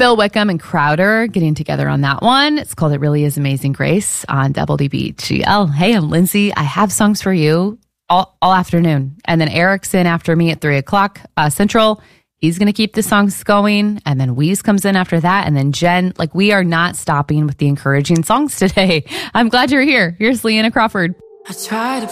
Phil Wickham and Crowder getting together on that one. It's called It Really Is Amazing Grace on WBGL. Hey, I'm Lindsay. I have songs for you all afternoon. And then Eric's in after me at 3 o'clock Central. He's going to keep the songs going. And then Weeze comes in after that. And then Jen, like, we are not stopping with the encouraging songs today. I'm glad you're here. Here's Leanna Crawford. I try to